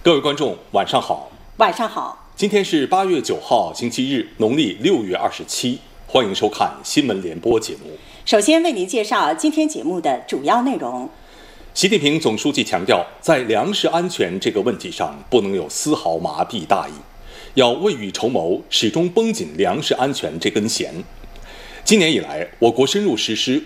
各位观众，晚上好。 晚上好。 今天是8月9号，星期日，农历6月27。欢迎收看新闻联播节目。 首先为您介绍今天节目的主要内容。 习近平总书记强调，在粮食安全这个问题上，不能有丝毫麻痹大意，要未雨绸缪，始终绷紧粮食安全这根弦。今年以来，我国深入实施